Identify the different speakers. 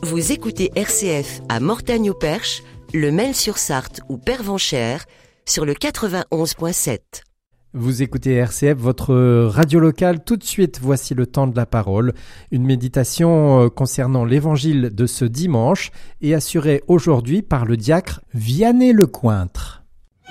Speaker 1: Vous écoutez RCF à Mortagne-au-Perche, le Mail-sur-Sarthe ou Pervenchères sur le 91.7.
Speaker 2: Vous écoutez RCF, votre radio locale. Tout de suite, voici le temps de la parole. Une méditation concernant l'évangile de ce dimanche est assurée aujourd'hui par le diacre Vianney Lecointre.